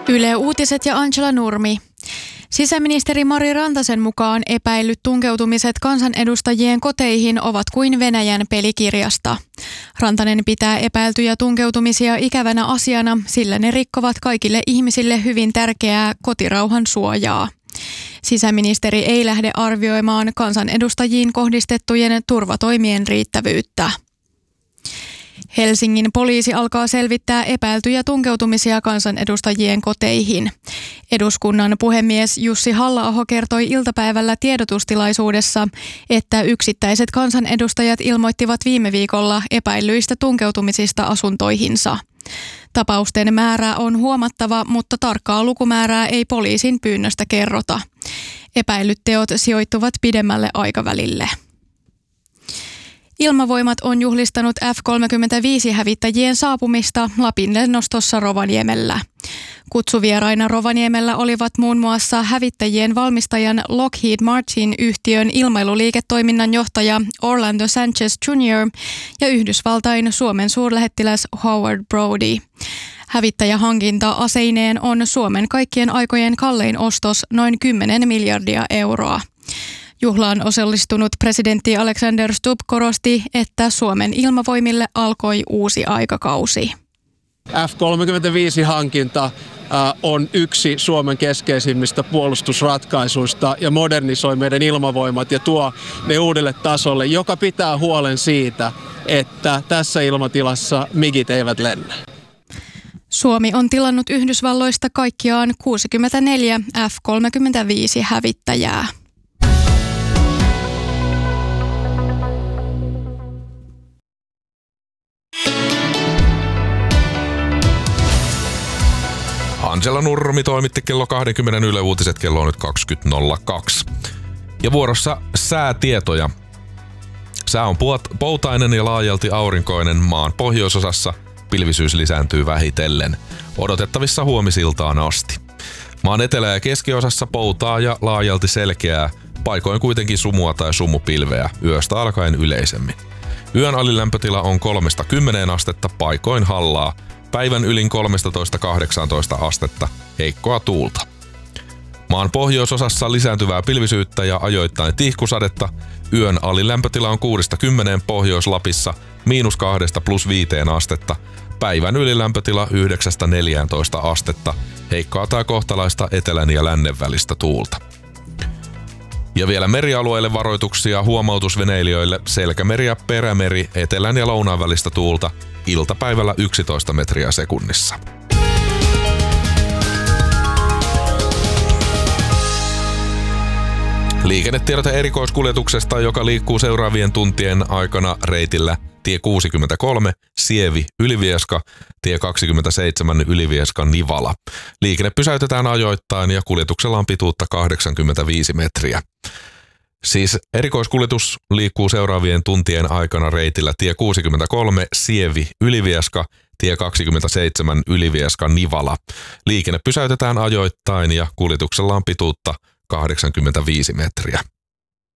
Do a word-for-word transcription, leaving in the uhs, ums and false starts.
Yle Uutiset ja Angela Nurmi. Sisäministeri Mari Rantasen mukaan epäillyt tunkeutumiset kansanedustajien koteihin ovat kuin Venäjän pelikirjasta. Rantanen pitää epäiltyjä tunkeutumisia ikävänä asiana, sillä ne rikkovat kaikille ihmisille hyvin tärkeää kotirauhan suojaa. Sisäministeri ei lähde arvioimaan kansanedustajiin kohdistettujen turvatoimien riittävyyttä. Helsingin poliisi alkaa selvittää epäiltyjä tunkeutumisia kansanedustajien koteihin. Eduskunnan puhemies Jussi Halla-aho kertoi iltapäivällä tiedotustilaisuudessa, että yksittäiset kansanedustajat ilmoittivat viime viikolla epäillyistä tunkeutumisista asuntoihinsa. Tapausten määrä on huomattava, mutta tarkkaa lukumäärää ei poliisin pyynnöstä kerrota. Epäillyt teot sijoittuvat pidemmälle aikavälille. Ilmavoimat on juhlistanut F kolmekymmentäviisi-hävittäjien saapumista Lapin lennostossa Rovaniemellä. Kutsuvieraina Rovaniemellä olivat muun muassa hävittäjien valmistajan Lockheed Martin-yhtiön ilmailuliiketoiminnan johtaja Orlando Sanchez junior ja Yhdysvaltain Suomen suurlähettiläs Howard Brody. Hävittäjähankinta aseineen on Suomen kaikkien aikojen kallein ostos, noin kymmenen miljardia euroa. Juhlaan osallistunut presidentti Alexander Stubb korosti, että Suomen ilmavoimille alkoi uusi aikakausi. F kolmekymmentäviisi-hankinta on yksi Suomen keskeisimmistä puolustusratkaisuista ja modernisoi meidän ilmavoimat ja tuo ne uudelle tasolle, joka pitää huolen siitä, että tässä ilmatilassa migit eivät lennä. Suomi on tilannut Yhdysvalloista kaikkiaan kuusikymmentäneljä F kolmekymmentäviisi-hävittäjää. Angela Nurmi toimitti kello kaksikymmentä Yle Uutiset, kello on nyt kaksikymmentä nolla kaksi. Ja vuorossa säätietoja. Sää on poutainen ja laajalti aurinkoinen maan pohjoisosassa. Pilvisyys lisääntyy vähitellen. Odotettavissa huomisiltaan asti. Maan etelä- ja keskiosassa poutaa ja laajalti selkeää, paikoin kuitenkin sumua tai sumupilveä, yöstä alkaen yleisemmin. Yön alilämpötila on kolmesta kymmeneen astetta, paikoin hallaa. Päivän ylin kolmetoista kahdeksantoista astetta, heikkoa tuulta. Maan pohjoisosassa lisääntyvää pilvisyyttä ja ajoittain tihkusadetta. Yön alilämpötila on kuudesta kymmeneen Pohjois-Lapissa, miinus kahdesta plus viiteen astetta. Päivän ylilämpötila yhdeksästä neljääntoista astetta, heikkoa tai kohtalaista etelän ja lännen välistä tuulta. Ja vielä merialueille varoituksia huomautusveneilijöille: selkämeri ja perämeri, etelän ja lounaan välistä tuulta, iltapäivällä yksitoista metriä sekunnissa. Liikennetiedote erikoiskuljetuksesta, joka liikkuu seuraavien tuntien aikana reitillä tie kuusikymmentäkolme Sievi Ylivieska, tie kaksikymmentäseitsemän Ylivieska Nivala. Liikenne pysäytetään ajoittain ja kuljetuksella on pituutta kahdeksankymmentäviisi metriä. Siis erikoiskuljetus liikkuu seuraavien tuntien aikana reitillä tie kuusikymmentäkolme Sievi Ylivieska, tie kaksikymmentäseitsemän Ylivieska Nivala. Liikenne pysäytetään ajoittain ja kuljetuksella on pituutta kahdeksankymmentäviisi metriä.